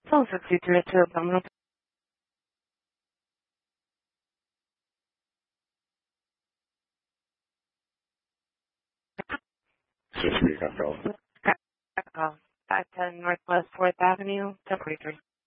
Phone 63 abdominal. Just we got go. 510 Northwest 4th Avenue, 1043.